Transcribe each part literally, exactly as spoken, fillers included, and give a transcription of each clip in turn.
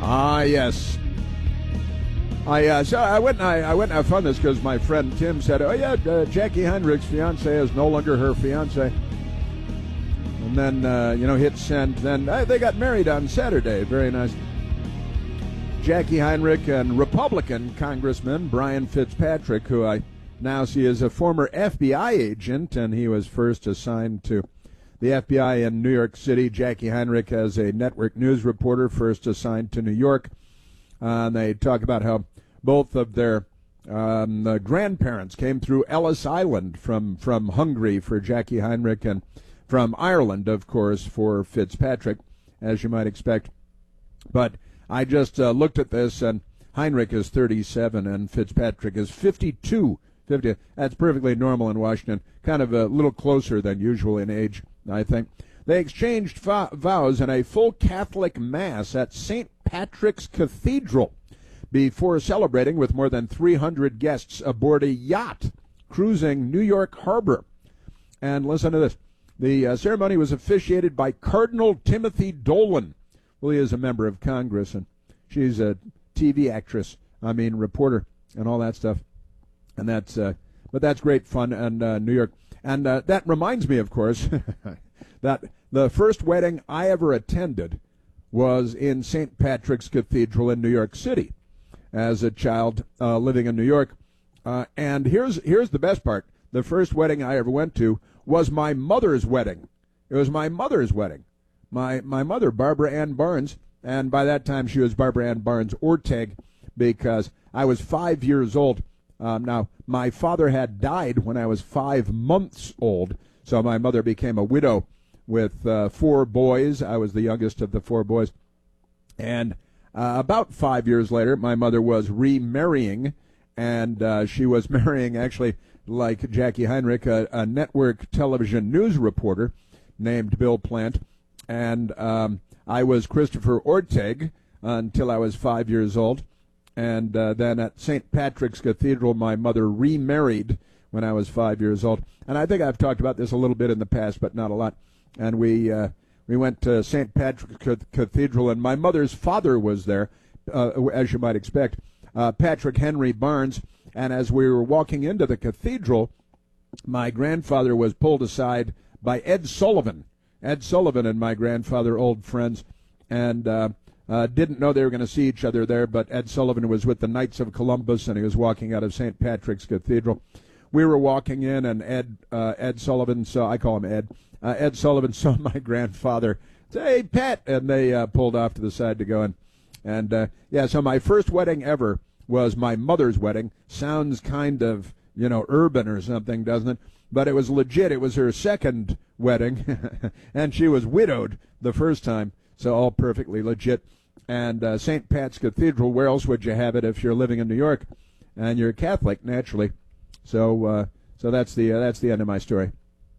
Ah, yes. I uh, so I went and I, I went and I found this because my friend Tim said, "Oh yeah, uh, Jackie Heinrich's fiance is no longer her fiance." And then uh, you know hit send. Then uh, they got married on Saturday. Very nice. Jackie Heinrich and Republican Congressman Brian Fitzpatrick, who I now see as a former F B I agent, and he was first assigned to the F B I in New York City. Jackie Heinrich as a network news reporter, first assigned to New York. Uh, and they talk about how both of their um, the grandparents came through Ellis Island from, from Hungary for Jackie Heinrich and from Ireland, of course, for Fitzpatrick, as you might expect. But I just uh, looked at this, and Heinrich is thirty-seven and Fitzpatrick is fifty-two. fifty. That's perfectly normal in Washington, kind of a little closer than usual in age, I think. They exchanged vo- vows in a full Catholic Mass at Saint Patrick's Cathedral before celebrating with more than three hundred guests aboard a yacht cruising New York Harbor. And listen to this. The uh, ceremony was officiated by Cardinal Timothy Dolan. Well, he is a member of Congress, and she's a T V actress, I mean, reporter, and all that stuff. And that's, uh, but that's great fun in uh, New York. And uh, that reminds me, of course, that the first wedding I ever attended was in Saint Patrick's Cathedral in New York City as a child uh, living in New York. Uh, and here's here's the best part. The first wedding I ever went to was my mother's wedding. It was my mother's wedding. My my mother, Barbara Ann Barnes, and by that time she was Barbara Ann Barnes Orteg, because I was five years old. Um, now, my father had died when I was five months old, so my mother became a widow with uh, four boys. I was the youngest of the four boys. And uh, about five years later, my mother was remarrying, and uh, she was marrying, actually, like Jackie Heinrich, a, a network television news reporter named Bill Plant. And um, I was Christopher Orteg until I was five years old. And uh, then at Saint Patrick's Cathedral, my mother remarried when I was five years old. And I think I've talked about this a little bit in the past, but not a lot. And we uh, we went to Saint Patrick's Cathedral, and my mother's father was there, uh, as you might expect, uh, Patrick Henry Barnes. And as we were walking into the cathedral, my grandfather was pulled aside by Ed Sullivan. Ed Sullivan and my grandfather, old friends, and uh, uh, didn't know they were going to see each other there, but Ed Sullivan was with the Knights of Columbus, and he was walking out of Saint Patrick's Cathedral. We were walking in, and Ed uh, Ed Sullivan saw, I call him Ed, uh, Ed Sullivan saw my grandfather, say, "Hey, Pat," and they uh, pulled off to the side to go in. And, uh, yeah, so my first wedding ever was my mother's wedding. Sounds kind of, you know, urban or something, doesn't it? But it was legit. It was her second wedding, and she was widowed the first time, so all perfectly legit. And uh, Saint Pat's Cathedral, where else would you have it if you're living in New York? And you're Catholic, naturally. So uh, so that's the uh, that's the end of my story.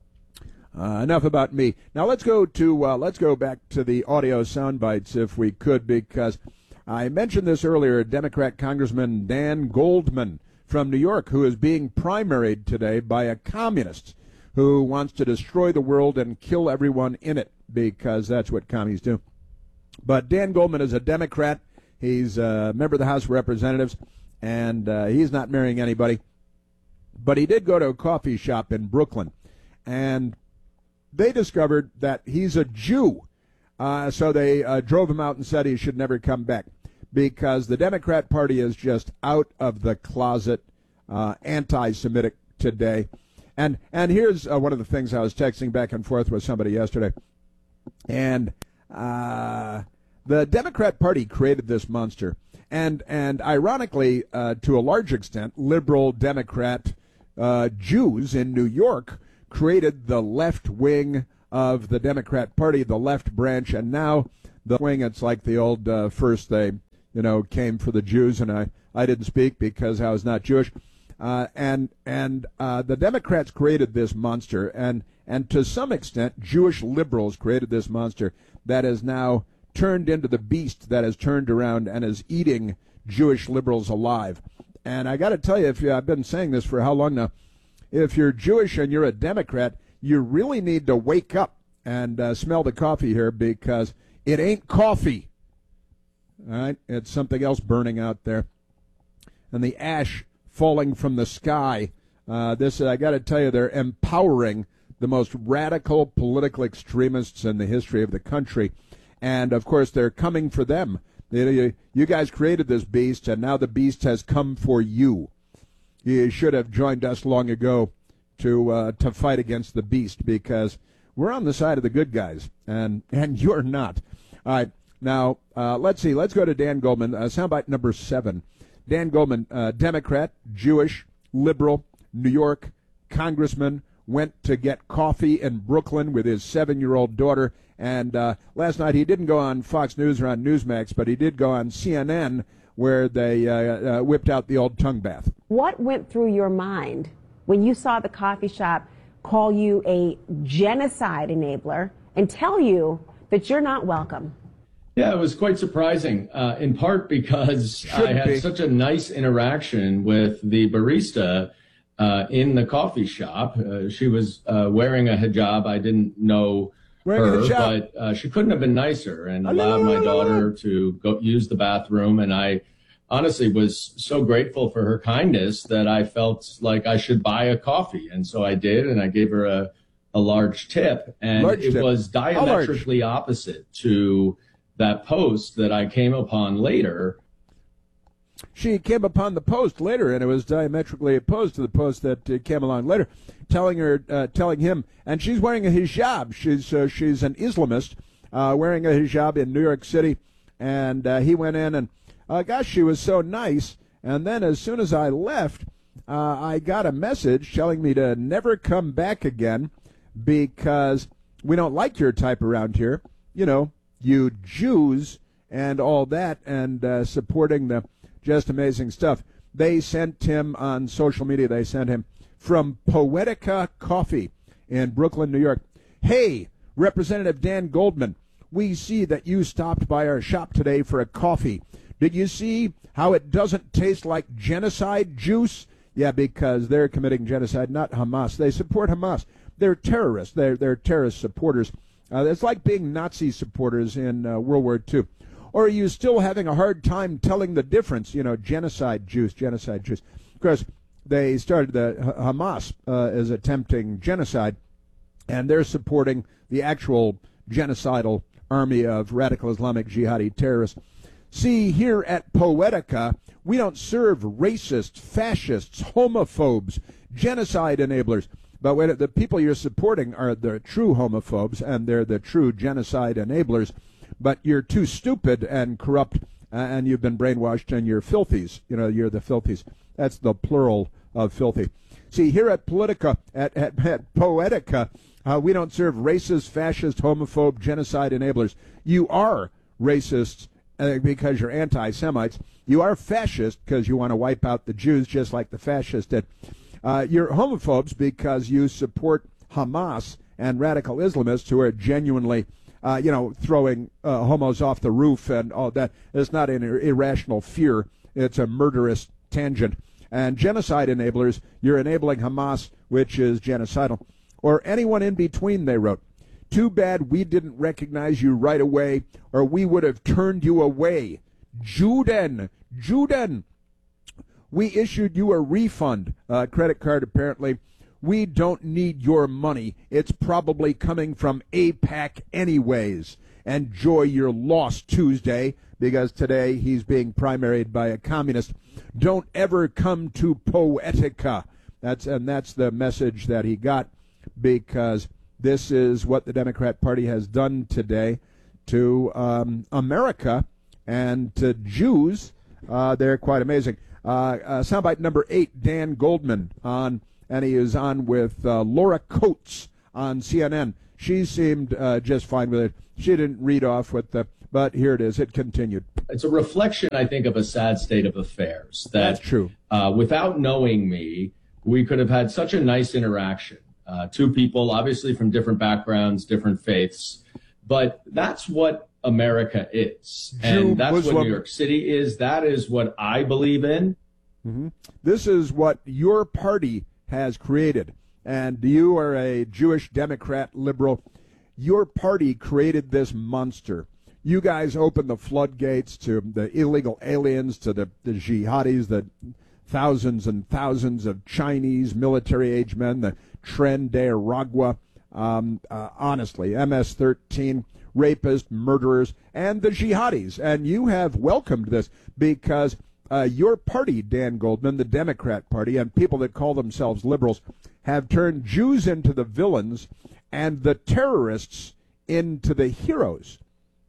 Uh, enough about me. Now let's go to uh, let's go back to the audio sound bites if we could, because I mentioned this earlier. Democrat Congressman Dan Goldman from New York, who is being primaried today by a communist who wants to destroy the world and kill everyone in it, because that's what commies do. But Dan Goldman is a Democrat. He's a member of the House of Representatives, and uh, he's not marrying anybody. But he did go to a coffee shop in Brooklyn, and they discovered that he's a Jew. Uh, so they uh, drove him out and said he should never come back, because the Democrat Party is just out of the closet, uh, anti-Semitic today. And and here's uh, one of the things I was texting back and forth with somebody yesterday. And uh, the Democrat Party created this monster. And, and ironically, uh, to a large extent, liberal Democrat uh, Jews in New York created the left wing of the Democrat Party, the left branch, and now the wing, it's like the old uh, first they, you know, came for the Jews, and I, I didn't speak because I was not Jewish. Uh, and and uh, the Democrats created this monster, and, and to some extent, Jewish liberals created this monster that is now turned into the beast that has turned around and is eating Jewish liberals alive. And I got to tell you, if you, I've been saying this for how long now, if you're Jewish and you're a Democrat, you really need to wake up and uh, smell the coffee here, because it ain't coffee. All right, it's something else burning out there, and the ash falling from the sky. Uh, this, I got to tell you, they're empowering the most radical political extremists in the history of the country, and of course they're coming for them. You, you guys created this beast, and now the beast has come for you. You should have joined us long ago to uh, to fight against the beast, because we're on the side of the good guys, and and you're not. All right, now uh, let's see. Let's go to Dan Goldman. Uh, soundbite number seven. Dan Goldman, uh, Democrat, Jewish, liberal, New York congressman, went to get coffee in Brooklyn with his seven-year-old daughter. And uh, last night he didn't go on Fox News or on Newsmax, but he did go on C N N, where they uh, uh, whipped out the old tongue bath. What went through your mind when you saw the coffee shop call you a genocide enabler and tell you that you're not welcome? Yeah, it was quite surprising, uh, in part because Should I had be. such a nice interaction with the barista uh, in the coffee shop. Uh, she was uh, wearing a hijab. I didn't know Wearing a her, hijab. but uh, she couldn't have been nicer and allowed my daughter to go use the bathroom. And I honestly was so grateful for her kindness that I felt like I should buy a coffee. And so I did, and I gave her a, a large tip. And Large it tip. was How large? diametrically opposite to that post that I came upon later. She came upon the post later, and it was diametrically opposed to the post that uh, came along later, telling her, uh, telling him, and she's wearing a hijab. She's uh, she's an Islamist, uh, wearing a hijab in New York City, and uh, he went in, and uh, gosh, she was so nice. And then as soon as I left, uh, I got a message telling me to never come back again because we don't like your type around here. You know, you Jews and all that, and uh, supporting the just amazing stuff. They sent him on social media, they sent him from Poetica Coffee in Brooklyn, New York. Hey, Representative Dan Goldman, we see that you stopped by our shop today for a coffee. Did you see how it doesn't taste like genocide juice? Yeah, because they're committing genocide, not Hamas. They support Hamas. They're terrorists. They're, they're terrorist supporters. Uh, it's like being Nazi supporters in uh, World War Two. Or are you still having a hard time telling the difference? You know, genocide juice, genocide juice. Of course, they started the Hamas uh, as attempting genocide, and they're supporting the actual genocidal army of radical Islamic jihadi terrorists. See, here at Poetica, we don't serve racists, fascists, homophobes, genocide enablers. But when the people you're supporting are the true homophobes, and they're the true genocide enablers, but you're too stupid and corrupt, uh, and you've been brainwashed, and you're filthies. You know, you're the filthies. That's the plural of filthy. See, here at Politica, at, at, at Poetica, uh, we don't serve racist, fascist, homophobe, genocide enablers. You are racists uh, because you're anti-Semites. You are fascist because you want to wipe out the Jews just like the fascists did. Uh, you're homophobes because you support Hamas and radical Islamists who are genuinely Uh, you know, throwing uh, homos off the roof and all that. It's not an ir- irrational fear. It's a murderous tangent. And genocide enablers, you're enabling Hamas, which is genocidal. Or anyone in between, they wrote. Too bad we didn't recognize you right away, or we would have turned you away. Juden, Juden. We issued you a refund, uh, credit card apparently. We don't need your money. It's probably coming from AIPAC anyways. Enjoy your loss Tuesday, because today he's being primaried by a communist. Don't ever come to Poetica. That's and that's the message that he got, because this is what the Democrat Party has done today to um, America and to Jews. Uh, they're quite amazing. Uh, uh, soundbite number eight, Dan Goldman on. And he is on with uh, Laura Coates on C N N. She seemed uh, just fine with it. She didn't read off what the, but here it is. It continued. It's a reflection, I think, of a sad state of affairs. That, That's true. Uh, without knowing me, we could have had such a nice interaction. Uh, two people, obviously from different backgrounds, different faiths. But that's what America is. Jew, and that's Muslim. what New York City is. That is what I believe in. Mm-hmm. This is what your party has created. And you are a Jewish Democrat liberal. Your party created this monster. You guys opened the floodgates to the illegal aliens, to the, the jihadis, the thousands and thousands of Chinese military-age men, the Tren de Aragua, um, uh, honestly, M S thirteen, rapists, murderers, and the jihadis. And you have welcomed this because uh, your party, Dan Goldman, the Democrat Party, and people that call themselves liberals, have turned Jews into the villains and the terrorists into the heroes.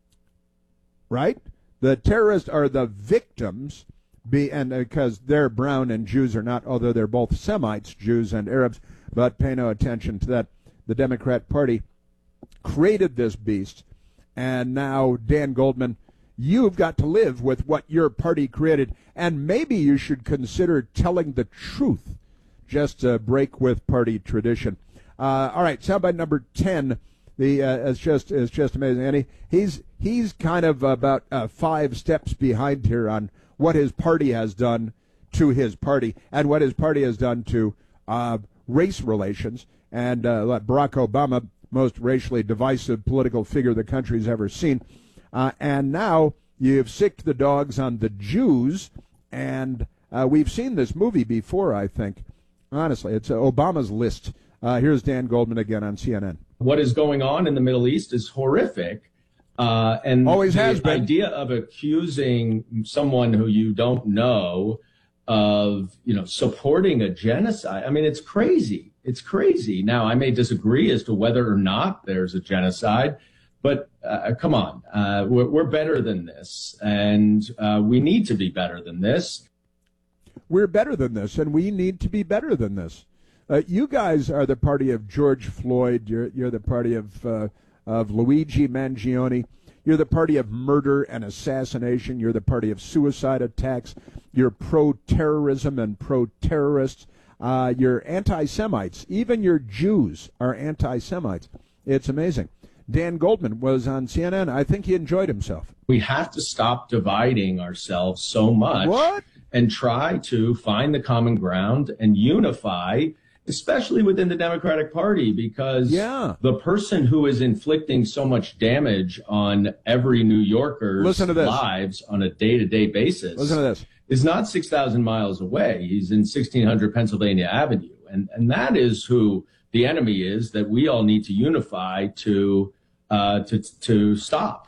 Right? The terrorists are the victims, be, and because they're brown and Jews are not, although they're both Semites, Jews and Arabs, but pay no attention to that. The Democrat Party created this beast, and now, Dan Goldman, you've got to live with what your party created, and maybe you should consider telling the truth just to break with party tradition. Uh, all right, soundbite number ten. The uh, it's just it's just amazing, and he, he's he's kind of about uh, five steps behind here on what his party has done to his party and what his party has done to uh, race relations. And uh, Barack Obama, most racially divisive political figure the country's ever seen, uh, and now you've sicked the dogs on the Jews, and uh, we've seen this movie before. I think, honestly, it's uh, Obama's List. Uh, here's Dan Goldman again on C N N. What is going on in the Middle East is horrific. Uh, and Always the has been. idea of accusing someone who you don't know of, you know, supporting a genocide. I mean, it's crazy. It's crazy. Now, I may disagree as to whether or not there's a genocide, but uh, come on, uh, we're, we're better than this, and uh, we need to be better than this. We're better than this, and we need to be better than this. Uh, you guys are the party of George Floyd. You're you're the party of uh, of Luigi Mangione. You're the party of murder and assassination. You're the party of suicide attacks. You're pro-terrorism and pro-terrorists. Uh, you're anti-Semites. Even your Jews are anti-Semites. It's amazing. Dan Goldman was on C N N. I think he enjoyed himself. We have to stop dividing ourselves so much. What? And try to find the common ground and unify, especially within the Democratic Party, because yeah. the person who is inflicting so much damage on every New Yorker's lives on a day-to-day basis Listen to this. is not six thousand miles away. He's in sixteen hundred Pennsylvania Avenue. And, and that is who the enemy is that we all need to unify to uh, to to stop.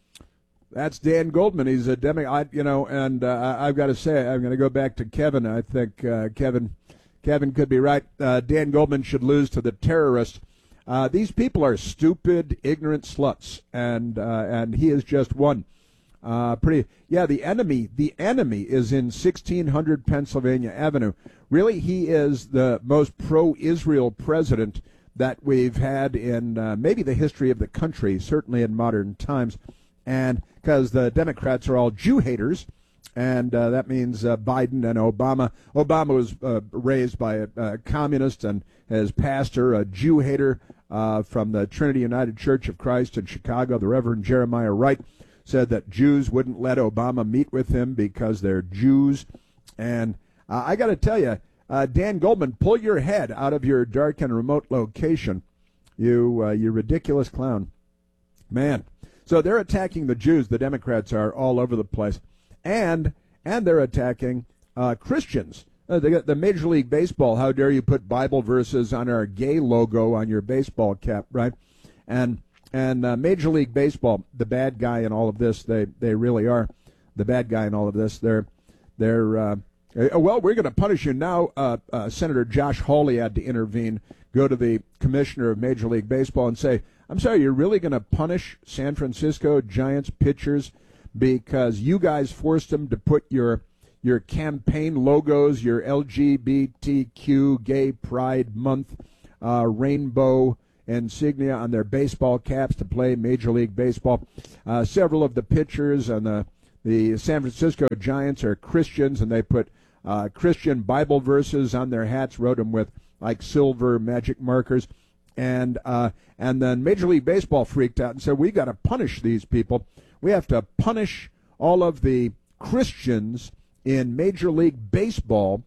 That's Dan Goldman. He's a demi, I, you know, and uh, I've got to say, I'm going to go back to Kevin. I think uh, Kevin, Kevin could be right. Uh, Dan Goldman should lose to the terrorists. Uh, these people are stupid, ignorant sluts, and uh, and he is just one. Uh, pretty, yeah. The enemy, the enemy is in sixteen hundred Pennsylvania Avenue. Really, he is the most pro-Israel president that we've had in uh, maybe the history of the country, certainly in modern times. And because the Democrats are all Jew haters, and uh, that means uh, Biden and Obama. Obama was uh, raised by a, a communist, and his pastor, a Jew hater uh, from the Trinity United Church of Christ in Chicago, the Reverend Jeremiah Wright, said that Jews wouldn't let Obama meet with him because they're Jews. And uh, I got to tell you, uh, Dan Goldman, pull your head out of your dark and remote location, you uh, you ridiculous clown. Man. So they're attacking the Jews, the Democrats are, all over the place. And and they're attacking uh, Christians. Uh, they got the Major League Baseball, how dare you put Bible verses on our gay logo on your baseball cap, right? And and uh, Major League Baseball, the bad guy in all of this, they, they really are the bad guy in all of this. They're, they're uh, well, we're going to punish you now. Uh, uh, Senator Josh Hawley had to intervene, go to the commissioner of Major League Baseball and say, I'm sorry, you're really going to punish San Francisco Giants pitchers because you guys forced them to put your your campaign logos, your L G B T Q Gay Pride Month uh, rainbow insignia on their baseball caps to play Major League Baseball. Uh, several of the pitchers on the, the San Francisco Giants are Christians, and they put uh, Christian Bible verses on their hats, wrote them with like silver magic markers. And uh, and then Major League Baseball freaked out and said, we got to punish these people. We have to punish all of the Christians in Major League Baseball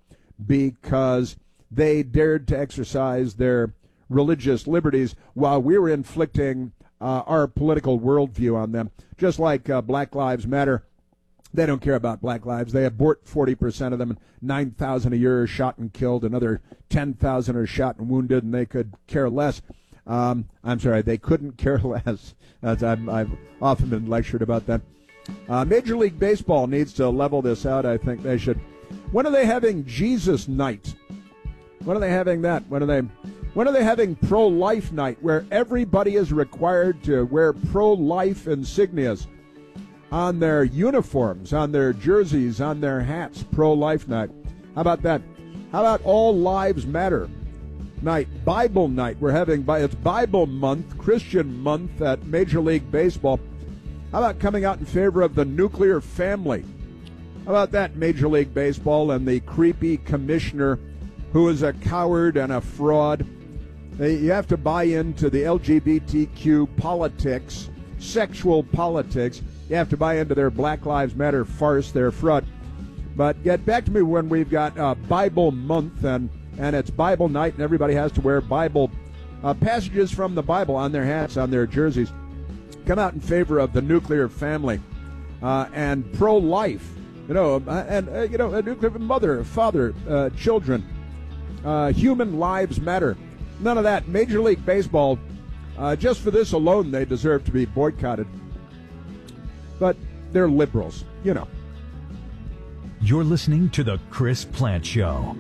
because they dared to exercise their religious liberties while we were inflicting uh, our political worldview on them. Just like uh, Black Lives Matter, they don't care about black lives. They abort forty percent of them, and nine thousand a year are shot and killed, another ten thousand are shot and wounded, and they could care less. Um, I'm sorry, they couldn't care less. As I'm, I've often been lectured about that. Uh, Major League Baseball needs to level this out. I think they should. When are they having Jesus Night? When are they having that? When are they? When are they having pro-life night, where everybody is required to wear pro-life insignias on their uniforms, on their jerseys, on their hats? Pro-life night. How about that? How about All Lives Matter night? Bible night. We're having it's Bible month, Christian month at Major League Baseball. How about coming out in favor of the nuclear family? How about that, Major League Baseball, and the creepy commissioner who is a coward and a fraud? You have to buy into the L G B T Q politics, sexual politics. You have to buy into their Black Lives Matter farce, their fraud. But get back to me when we've got uh, Bible month, and, and it's Bible night, and everybody has to wear Bible uh, passages from the Bible on their hats, on their jerseys. Come out in favor of the nuclear family uh, and pro-life. You know, and, uh, you know, a nuclear mother, father, uh, children, uh, human lives matter. None of that. Major League Baseball, uh, just for this alone, they deserve to be boycotted. But they're liberals, you know. You're listening to The Chris Plante Show.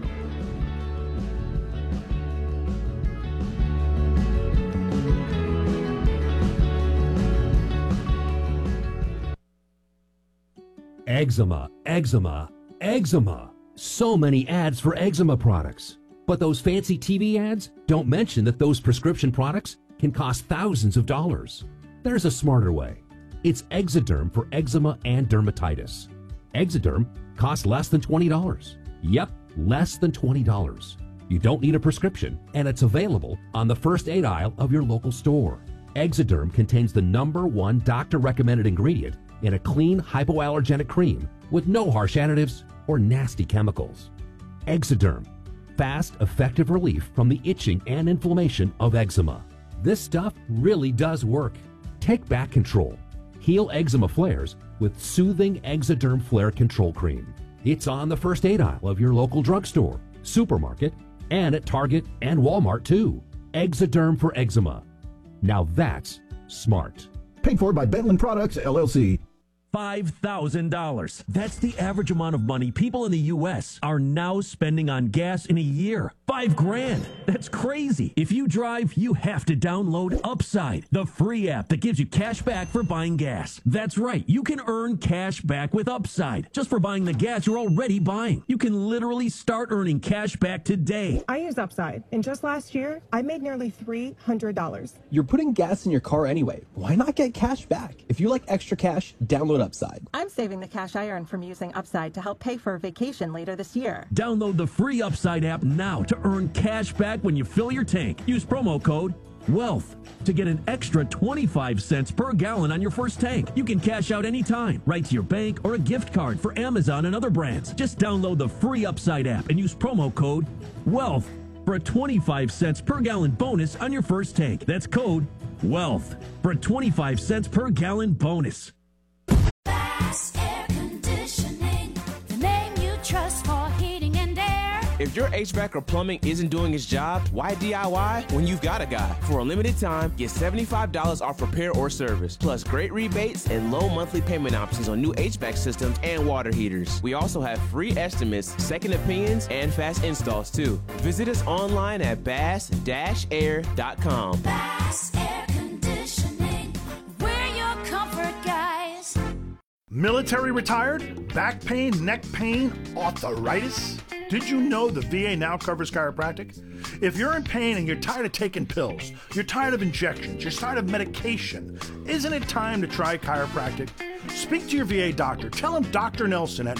Eczema, eczema, eczema. So many ads for eczema products. But those fancy T V ads don't mention that those prescription products can cost thousands of dollars. There's a smarter way. It's Exoderm for eczema and dermatitis. Exoderm costs less than twenty dollars. Yep, less than twenty dollars. You don't need a prescription, and it's available on the first aid aisle of your local store. Exoderm contains the number one doctor-recommended ingredient in a clean hypoallergenic cream with no harsh additives or nasty chemicals. Exoderm. Fast, effective relief from the itching and inflammation of eczema. This stuff really does work. Take back control. Heal eczema flares with soothing Exoderm Flare Control Cream. It's on the first aid aisle of your local drugstore, supermarket, and at Target and Walmart too. Exoderm for eczema. Now that's smart. Paid for by Bentland Products, L L C. five thousand dollars. That's the average amount of money people in the U S are now spending on gas in a year. Five grand. That's crazy. If you drive, you have to download Upside, the free app that gives you cash back for buying gas. That's right. You can earn cash back with Upside just for buying the gas you're already buying. You can literally start earning cash back today. I use Upside, and just last year, I made nearly three hundred dollars. You're putting gas in your car anyway. Why not get cash back? If you like extra cash, download Upside. I'm saving the cash I earn from using Upside to help pay for a vacation later this year. Download the free Upside app now to earn cash back when you fill your tank. Use promo code WEALTH to get an extra twenty-five cents per gallon on your first tank. You can cash out anytime, right to your bank or a gift card for Amazon and other brands. Just download the free Upside app and use promo code WEALTH for a twenty-five cents per gallon bonus on your first tank. That's code WEALTH for a twenty-five cents per gallon bonus. Bass Air Conditioning, the name you trust for heating and air. If your H V A C or plumbing isn't doing its job, why D I Y when you've got a guy? For a limited time, get seventy-five dollars off repair or service, plus great rebates and low monthly payment options on new H V A C systems and water heaters. We also have free estimates, second opinions, and fast installs too. Visit us online at bass dash air dot com. Bass Air Conditioning, we're your comfort guys. Military retired? Back pain, neck pain, arthritis? Did you know the V A now covers chiropractic? If you're in pain and you're tired of taking pills, you're tired of injections, you're tired of medication, isn't it time to try chiropractic? Speak to your V A doctor. Tell him Doctor Nelson at